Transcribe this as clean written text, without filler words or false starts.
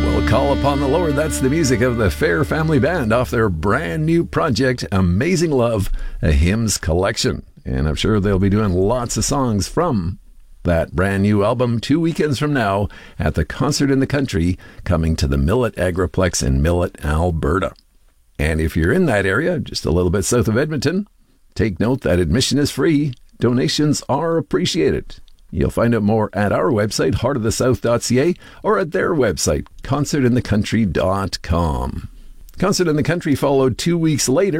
will call upon the Lord. That's the music of the Fair Family Band off their brand new project, Amazing Love, a hymns collection. And I'm sure they'll be doing lots of songs from that brand new album 2 weekends from now at the Concert in the Country, coming to the Millet Agriplex in Millet, Alberta. And if you're in that area, just a little bit south of Edmonton, take note that admission is free. Donations are appreciated. You'll find out more at our website, heartofthesouth.ca, or at their website, concertinthecountry.com. Concert in the Country followed 2 weeks later